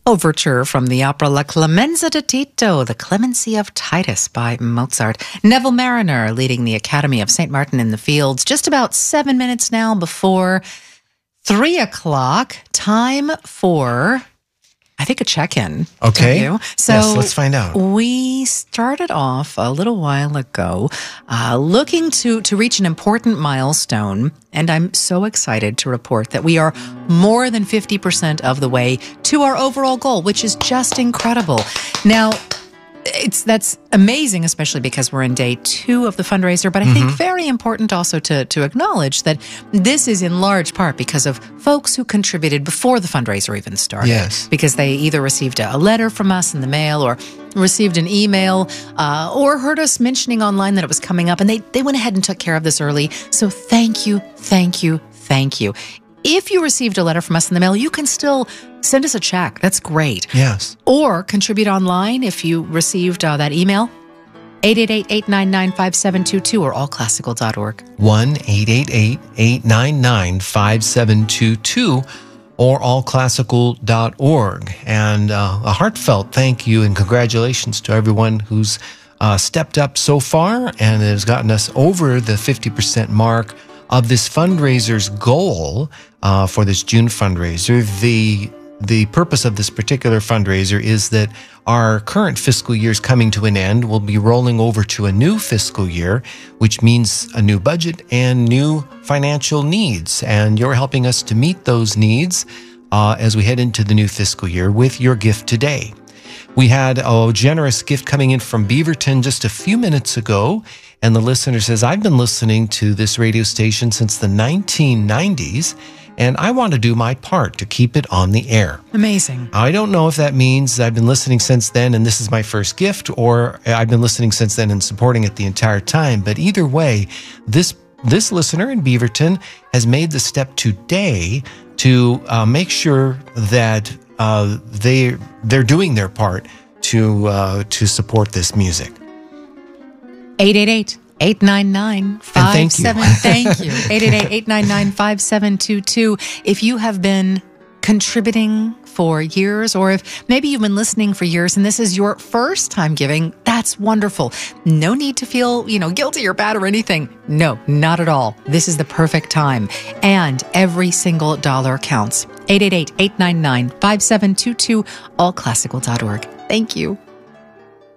Overture from the opera La Clemenza di Tito, The Clemency of Titus by Mozart. Neville Mariner leading the Academy of St. Martin in the Fields. Just about 7 minutes now before 3 o'clock. Time for, I think, a check-in. Okay. So yes, let's find out. We started off a little while ago looking to reach an important milestone, and I'm so excited to report that we are more than 50% of the way to our overall goal, which is just incredible. Now, that's amazing, especially because we're in day 2 of the fundraiser, but I think very important also to acknowledge that this is in large part because of folks who contributed before the fundraiser even started. Yes. Because they either received a letter from us in the mail or received an email or heard us mentioning online that it was coming up, and they went ahead and took care of this early. So thank you, thank you, thank you. If you received a letter from us in the mail, you can still send us a check. That's great. Yes. Or contribute online if you received that email. 888-899-5722 or allclassical.org. 1-888-899-5722 or allclassical.org. And a heartfelt thank you and congratulations to everyone who's stepped up so far and has gotten us over the 50% mark of this fundraiser's goal for this June fundraiser. The purpose of this particular fundraiser is that our current fiscal year is coming to an end. We'll be rolling over to a new fiscal year, which means a new budget and new financial needs. And you're helping us to meet those needs as we head into the new fiscal year with your gift today. We had a generous gift coming in from Beaverton just a few minutes ago. And the listener says, I've been listening to this radio station since the 1990s, and I want to do my part to keep it on the air. Amazing. I don't know if that means I've been listening since then and this is my first gift, or I've been listening since then and supporting it the entire time. But either way, this listener in Beaverton has made the step today to make sure that they're doing their part to support this music. 888-899-5722. Thank you. 888-899-5722. If you have been contributing for years, or if maybe you've been listening for years and this is your first time giving, that's wonderful. No need to feel, guilty or bad or anything. No, not at all. This is the perfect time. And every single dollar counts. 888-899-5722, allclassical.org. Thank you.